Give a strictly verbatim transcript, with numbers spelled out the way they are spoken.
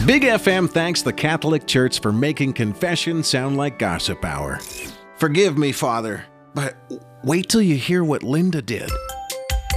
Big F M thanks the Catholic Church for making confession sound like gossip hour. Forgive me, Father, but wait till you hear what Linda did.